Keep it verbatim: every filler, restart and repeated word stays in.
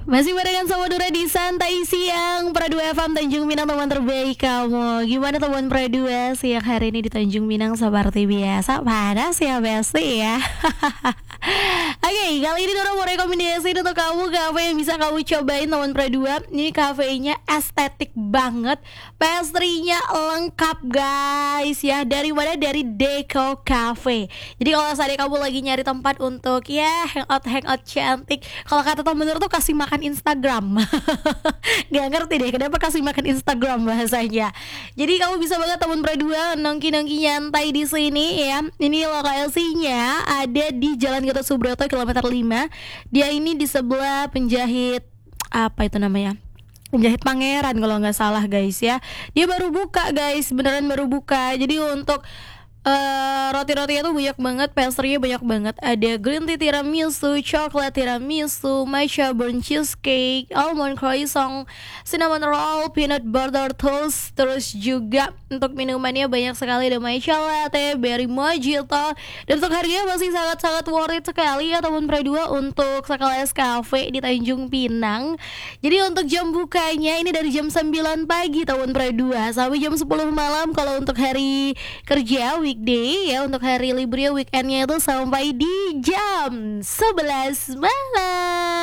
Masih barengan sama Dora di Santai Siang Pra dua F M Tanjung Minang, teman terbaik kamu. Gimana teman Pra dua siang hari ini di Tanjung Minang? Seperti biasa panas ya Besti ya. Oke, okay, kali ini Dora mau rekomendasiin untuk kamu kafe yang bisa kamu cobain teman Pra dua. Ini kafenya estetik banget, pastry-nya lengkap guys ya. Dari mana? Dari Deco Cafe. Jadi kalau saatnya kamu lagi nyari tempat untuk ya hangout hangout cantik, kalau kata temen Dora tuh kasih makan Instagram. Gak ngerti deh kenapa kasih makan Instagram bahasanya. Jadi kamu bisa banget teman Pra dua nongki-nongki nyantai di sini ya. Ini lokasinya ada di Jalan Gatot Subroto kilometer lima. Dia ini di sebelah penjahit apa itu namanya? Penjahit Pangeran kalau nggak salah guys ya. Dia baru buka guys, beneran baru buka. Jadi untuk Uh, roti-rotinya tuh banyak banget, pastry-nya banyak banget. Ada green tea tiramisu, coklat tiramisu, matcha burnt cheesecake, almond croissant, cinnamon roll, peanut butter toast. Terus juga untuk minumannya banyak sekali, ada matcha latte, berry mojito. Dan untuk harganya masih sangat-sangat worth it sekali ya teman Pra dua untuk sekelas cafe di Tanjung Pinang. Jadi untuk jam bukanya ini dari jam sembilan pagi teman Pra dua sampai jam sepuluh malam. Kalau untuk hari kerja weekday ya, untuk hari liburnya weekendnya itu sampai di jam sebelas malam.